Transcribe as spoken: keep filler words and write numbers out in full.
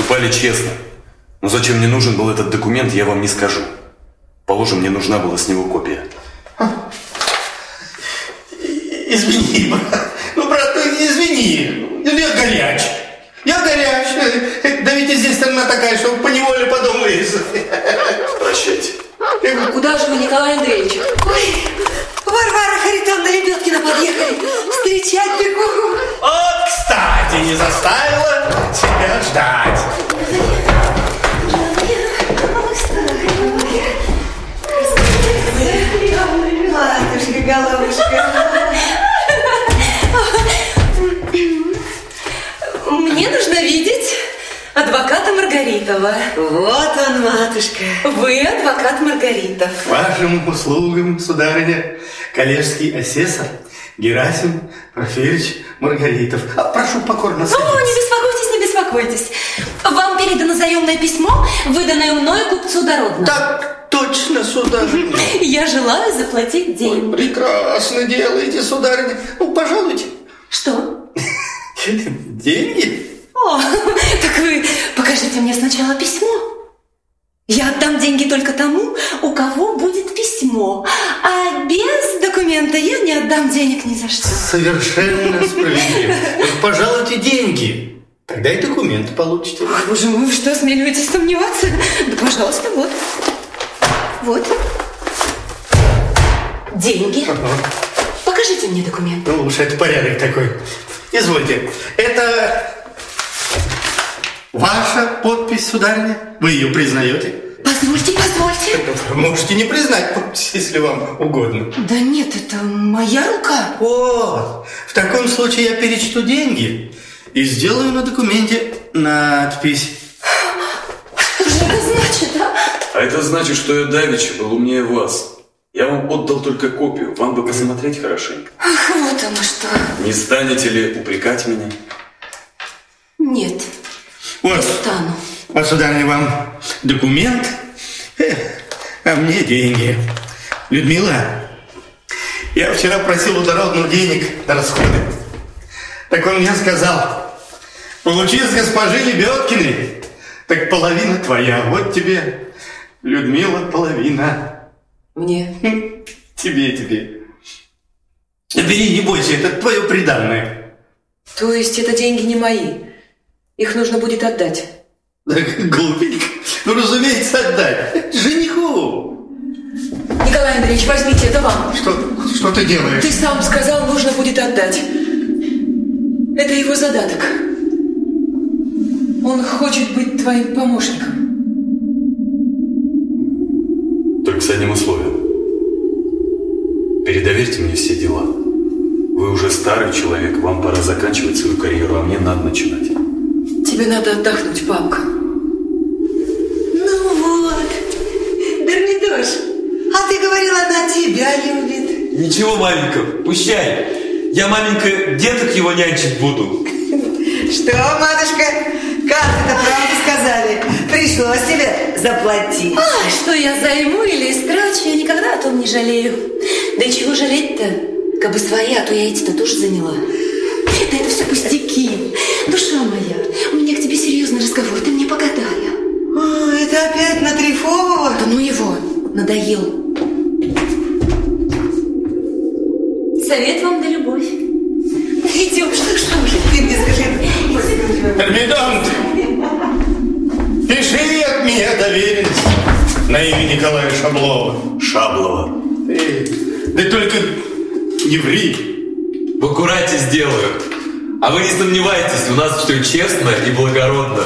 поступали честно. Но зачем мне нужен был этот документ, я вам не скажу. Положим, мне нужна была с него копия. Извини, брат. Ну, брат, извини. Я горяч. Я горяч. Да ведь и здесь страна такая, что поневоле подумаешь. Прощайте. Куда же вы, Николай Андреевич? Ой, Варвара Харитоновна Лебедкина подъехали. Встречать бегу. Вот, кстати, не заставила себя ждать. Матушка, головушка. Мне нужно видеть адвоката Маргаритова. Вот он, матушка. Вы адвокат Маргаритов. Вашим услугам, сударыня, коллежский асессор Герасим Порфирьевич Маргаритов. А, прошу покорно садиться. О, не беспокойтесь, не беспокойтесь. Вам передано заемное письмо, выданное мной купцу Дородному. Так точно, сударыня. Я желаю заплатить деньги. Ой, прекрасно делаете, сударыня. Ну, пожалуйте. Что? Деньги? О, так вы покажите мне сначала письмо. Я отдам деньги только тому, у кого будет письмо. А без документа я не отдам денег ни за что. Совершенно справедливо. Так пожалуйте деньги. Тогда и документы получите. Ой, боже мой, вы что, осмеливаетесь сомневаться? Да, пожалуйста, вот. Вот. Деньги. Ага. Покажите мне документы. Ну уж это порядок такой. Извольте. Это ваша подпись, сударыня? Вы ее признаете? Позвольте, позвольте. Можете не признать подпись, если вам угодно. Да нет, это моя рука. Вот. В таком случае я перечту деньги и сделаю на документе надпись. Что же это значит, а? А это значит, что я давеча был умнее вас. Я вам отдал только копию. Вам бы посмотреть хорошенько. Ах, вот оно что. Не станете ли упрекать меня? Нет, Вот. не стану. А, сударыня, вам документ, а мне деньги. Людмила, я вчера просил у Дородного денег на расходы. Так он мне сказал: получи с госпожи Лебедкиной, так половина твоя. Вот тебе, Людмила, половина. Мне? Тебе, тебе. Бери, не бойся, это твое приданное. То есть это деньги не мои? Их нужно будет отдать? Так, глупенько. Ну, разумеется, отдать. Жениху. Николай Андреевич, возьмите, это вам. Что, что ты делаешь? Ты сам сказал, нужно будет отдать. Это его задаток. Он хочет быть твоим помощником. Только с одним условием. Передоверьте мне все дела. Вы уже старый человек, вам пора заканчивать свою карьеру, а мне надо начинать. Тебе надо отдохнуть, папка. Ну вот, Дормидош, а ты говорила, она тебя любит. Ничего, маменька, пущай. Я, маменька, деток его нянчить буду. Что, матушка, как это правду сказали? Пришлось тебе заплатить. А, что я займу или истрачу, я никогда о том не жалею. Да и чего жалеть-то? Кабы свои, а то я эти-то тоже заняла. Да это все пустяки. Душа моя, у меня к тебе серьезный разговор, ты мне погадай. О, это опять на Трифового? Да ну его, надоел. Совет вам да любовь. Идем, что, что же? Ты мне скажи. Эрмидонт, пиши от меня доверенность на имя Николая Шаблова. Шаблова. Эй, да только не ври. В аккурате сделаю. А вы не сомневайтесь, у нас все честно и благородно.